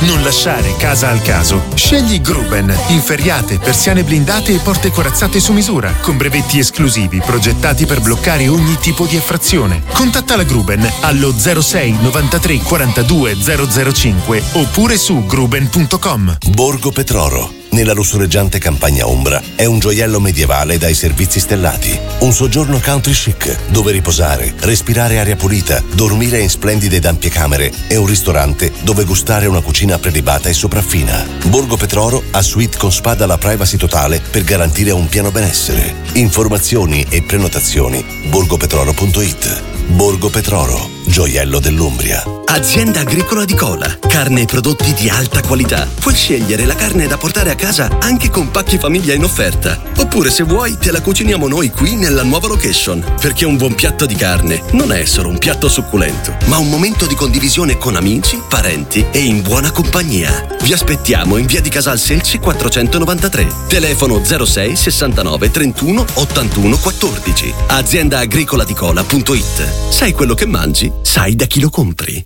Non lasciare casa al caso. Scegli Gruben. Inferriate, persiane blindate e porte corazzate su misura, con brevetti esclusivi progettati per bloccare ogni tipo di effrazione. Contatta la Gruben allo 06 93 42 005 oppure su gruben.com. Borgo Petroro, nella lussureggiante campagna ombra, è un gioiello medievale dai servizi stellati. Un soggiorno country chic, dove riposare, respirare aria pulita, dormire in splendide ed ampie camere e un ristorante dove gustare una cucina prelibata e sopraffina. Borgo Petroro ha suite con spa dalla privacy totale per garantire un pieno benessere. Informazioni e prenotazioni borgopetroro.it. Borgo Petroro, gioiello dell'Umbria. Azienda agricola di Cola, carne e prodotti di alta qualità. Puoi scegliere la carne da portare a casa anche con pacchi famiglia in offerta. Oppure se vuoi te la cuciniamo noi qui nella nuova location. Perché un buon piatto di carne non è solo un piatto succulento, ma un momento di condivisione con amici, parenti e in buona compagnia. Vi aspettiamo in via di Casal Selci 493. Telefono 06 69 31 81 14. AziendaagricolaDicola.it. Sai quello che mangi? Sai da chi lo compri.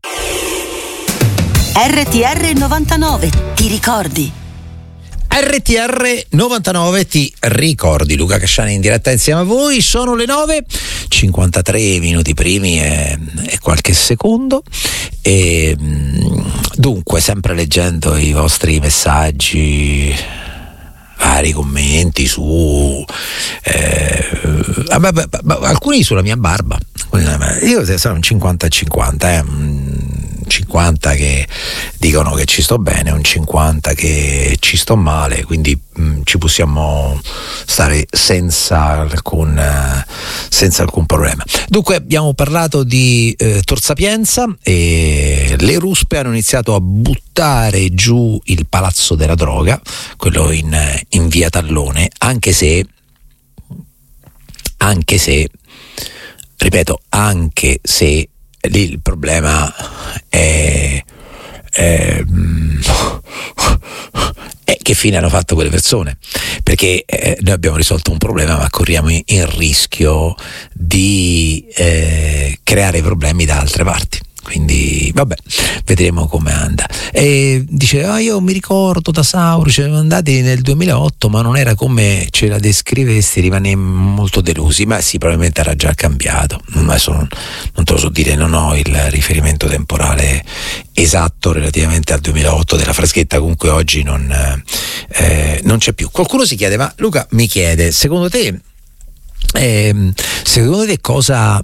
RTR 99, ti ricordi? RTR 99 ti ricordi. Luca Casciani in diretta insieme a voi. Sono le 9:53 minuti primi e qualche secondo. E dunque, sempre leggendo i vostri messaggi, vari commenti su alcuni sulla mia barba. Io sono un 50-50, 50 che dicono che ci sto bene, un 50 che ci sto male, quindi ci possiamo stare senza alcun problema. Dunque abbiamo parlato di Tor Sapienza e le ruspe hanno iniziato a buttare giù il Palazzo della Droga, quello in via Tallone, anche se ripeto, anche se lì il problema è che fine hanno fatto quelle persone, perché noi abbiamo risolto un problema ma corriamo il rischio di creare problemi da altre parti. Quindi vabbè, vedremo come anda. E dice: io mi ricordo da Sauro, siamo andati nel 2008, ma non era come ce la descrivesti, rimane molto delusi. Ma sì, probabilmente era già cambiato. Adesso non te lo so dire, non ho il riferimento temporale esatto relativamente al 2008 della Fraschetta. Comunque oggi non c'è più. Qualcuno si chiede: ma Luca mi chiede, secondo te cosa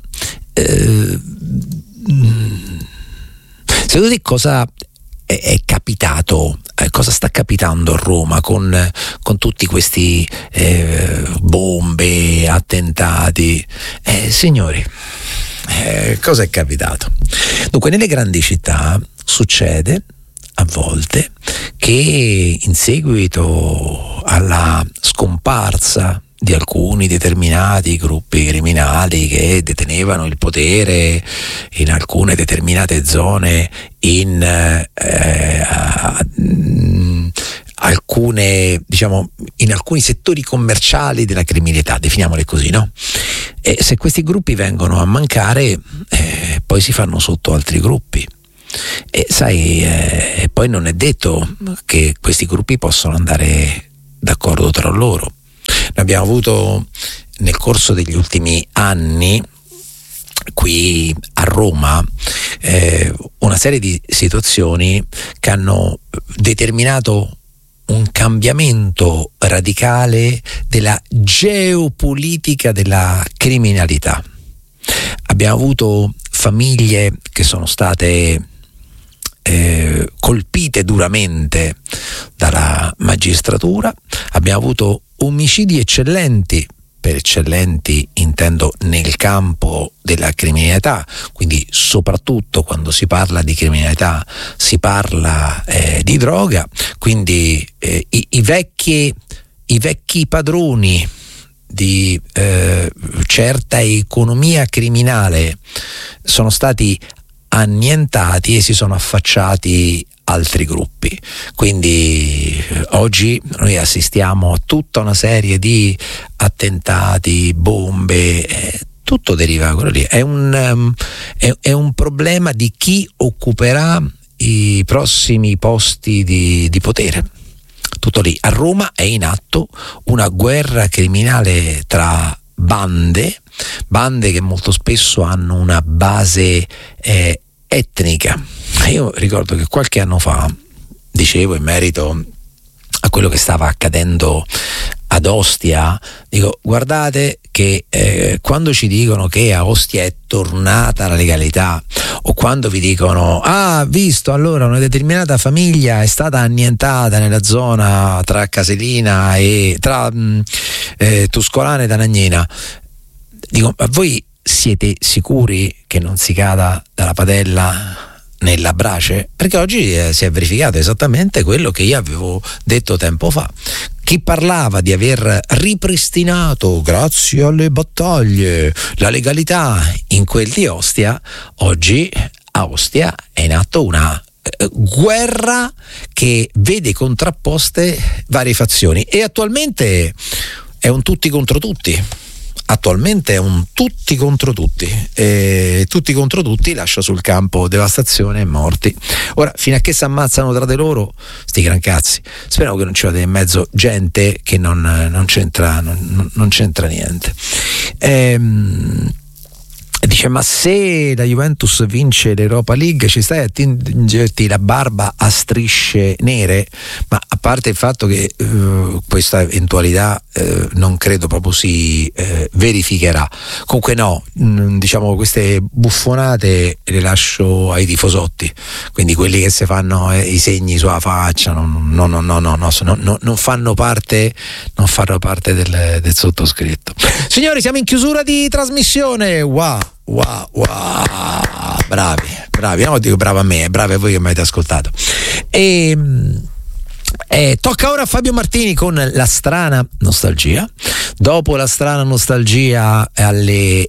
secondo te cosa è capitato, cosa sta capitando a Roma con tutti questi bombe, attentati? Signori, cosa è capitato? Dunque, nelle grandi città succede a volte che in seguito alla scomparsa di alcuni determinati gruppi criminali che detenevano il potere in alcune determinate zone, in alcuni settori commerciali della criminalità, definiamole così, no? E se questi gruppi vengono a mancare, poi si fanno sotto altri gruppi. E sai, poi non è detto che questi gruppi possano andare d'accordo tra loro. Noi abbiamo avuto nel corso degli ultimi anni qui a Roma una serie di situazioni che hanno determinato un cambiamento radicale della geopolitica della criminalità. Abbiamo avuto famiglie che sono state colpite duramente dalla magistratura, abbiamo avuto omicidi eccellenti, per eccellenti intendo nel campo della criminalità, quindi soprattutto quando si parla di criminalità si parla di droga, quindi i vecchi padroni di certa economia criminale sono stati annientati e si sono affacciati altri gruppi. Quindi oggi noi assistiamo a tutta una serie di attentati, bombe, tutto deriva da quello lì. È un problema di chi occuperà i prossimi posti di potere. Tutto lì. A Roma è in atto una guerra criminale tra bande che molto spesso hanno una base etnica. Io ricordo che qualche anno fa dicevo, in merito a quello che stava accadendo ad Ostia, dico, guardate che quando ci dicono che a Ostia è tornata la legalità, o quando vi dicono visto, allora una determinata famiglia è stata annientata nella zona tra Caselina e tra Tuscolana ed Anagnina, dico, ma voi siete sicuri che non si cada dalla padella nella brace? Perché oggi si è verificato esattamente quello che io avevo detto tempo fa. Chi parlava di aver ripristinato, grazie alle battaglie, la legalità in quel di Ostia, oggi a Ostia è in atto una guerra che vede contrapposte varie fazioni, e attualmente è un tutti contro tutti. Attualmente è un tutti contro tutti, e tutti contro tutti lascia sul campo devastazione e morti. Ora, fino a che si ammazzano tra di loro, sti gran cazzi. Speriamo che non ci vada in mezzo gente che non c'entra niente. Dice, ma se la Juventus vince l'Europa League ci stai a tingerti la barba a strisce nere? Ma a parte il fatto che questa eventualità non credo proprio si verificherà. Comunque no, diciamo, queste buffonate le lascio ai tifosotti, quindi quelli che si fanno i segni sulla faccia non fanno parte del sottoscritto. Signori, siamo in chiusura di trasmissione. Wow, bravi, no, dico bravo a me, bravi a voi che mi avete ascoltato. Tocca ora a Fabio Martini con La strana nostalgia. Dopo La strana nostalgia alle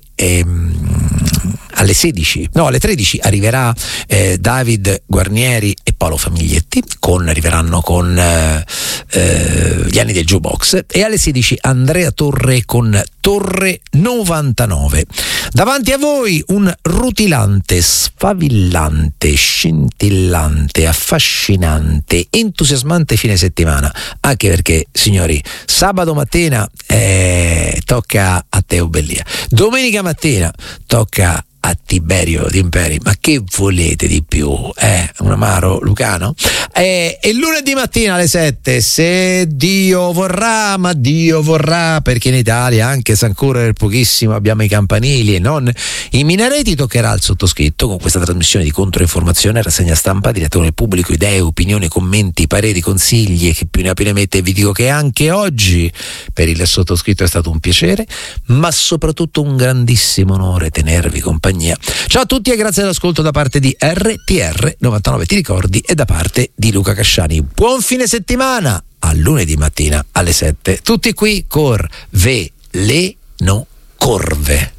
13 arriverà David Guarnieri e Paolo Famiglietti arriveranno con gli anni del jukebox, e alle 16 Andrea Torre con Torre 99. Davanti a voi un rutilante, sfavillante, scintillante, affascinante, entusiasmante fine settimana, anche perché, signori, sabato mattina tocca a Teo Bellia, domenica mattina tocca a Tiberio D'Imperi. Ma che volete di più? Un amaro lucano? E lunedì mattina alle 7, se Dio vorrà, ma Dio vorrà, perché in Italia, anche se ancora per pochissimo abbiamo i campanili e non i minareti, toccherà al sottoscritto con questa trasmissione di controinformazione, rassegna stampa diretta con il pubblico, idee, opinioni, commenti, pareri, consigli, e che più ne ha più ne mette. Vi dico che anche oggi per il sottoscritto è stato un piacere, ma soprattutto un grandissimo onore tenervi compagnia. Ciao a tutti e grazie all'ascolto da parte di RTR 99 Ti ricordi e da parte di Luca Casciani. Buon fine settimana, a lunedì mattina alle 7, tutti qui cor ve le no corve.